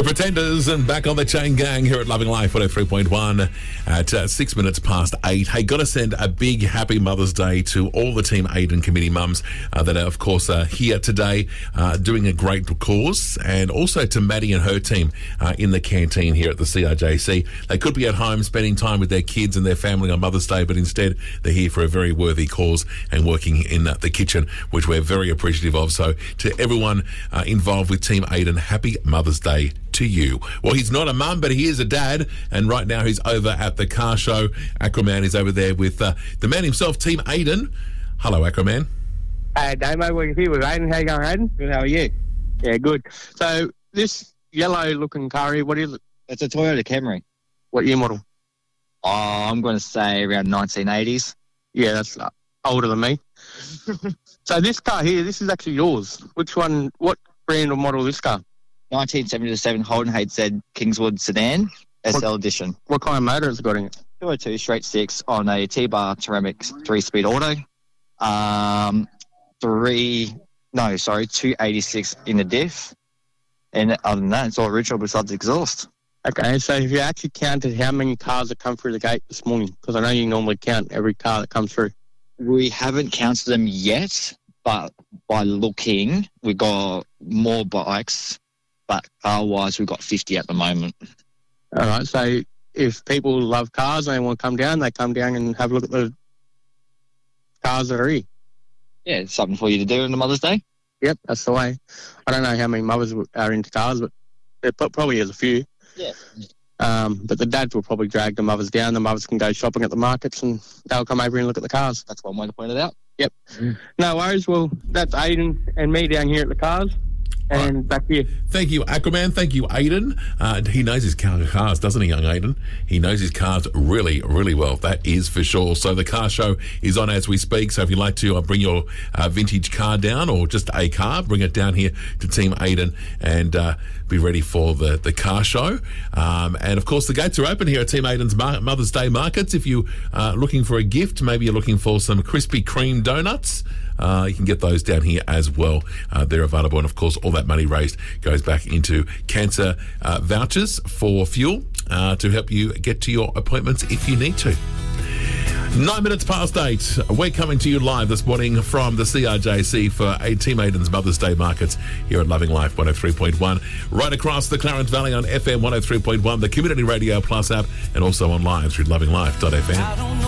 Pretenders and back on the chain gang here at Loving Life 103.1 at 6 minutes past 8. Hey, got to send a big happy Mother's Day to all the Team Aiden committee mums that are, of course, here today doing a great cause, and also to Maddie and her team in the canteen here at the CRJC. They could be at home spending time with their kids and their family on Mother's Day, but instead they're here for a very worthy cause and working in the kitchen, which we're very appreciative of. So to everyone involved with Team Aiden, happy Mother's Day to you. Well, he's not a mum, but he is a dad, and right now he's over at the car show. Aquaman is over there with the man himself, Team Aiden. Hello, Aquaman. Hey, Damo, we're here with Aiden. How you going, Aiden? Good, how are you? Yeah, good. So, this yellow-looking car here, what is it? It's a Toyota Camry. What year model? Oh, I'm going to say around 1980s. Yeah, that's older than me. So, this car here, this is actually yours. Which one, what brand or model is this car? 1977 Holden HZ Kingswood Sedan, SL Edition. What kind of motor has it got in it? 202 straight six on a T-Bar ceramics 3-speed auto. 286 in the diff. And other than that, it's all original besides the exhaust. Okay, so if you actually counted how many cars that come through the gate this morning, because I know you normally count every car that comes through. We haven't counted them yet, but by looking, we got more bikes. But car-wise, we've got 50 at the moment. All right, so if people love cars and they want to come down, they come down and have a look at the cars that are here. Yeah, it's something for you to do on the Mother's Day. Yep, that's the way. I don't know how many mothers are into cars, but there probably is a few. Yeah. But the dads will probably drag the mothers down. The mothers can go shopping at the markets and they'll come over and look at the cars. That's one way to point it out. Yep. No worries. Well, that's Aiden and me down here at the cars. And back here. Thank you, Aquaman. Thank you, Aiden. He knows his cars, doesn't he, young Aiden? He knows his cars really, really well. That is for sure. So the car show is on as we speak. So if you'd like to bring your vintage car down, or just a car, bring it down here to Team Aiden and be ready for the car show. And of course, the gates are open here at Team Aiden's Mother's Day markets. If you are looking for a gift, maybe you're looking for some Krispy Kreme donuts, you can get those down here as well. They're available, and of course all that money raised goes back into cancer vouchers for fuel to help you get to your appointments if you need to. 9 minutes past 8. We're coming to you live this morning from the CRJC for Team Aiden's Mother's Day markets here at Loving Life 103.1, right across the Clarence Valley on FM 103.1, the Community Radio Plus app, and also online through lovinglife.fm.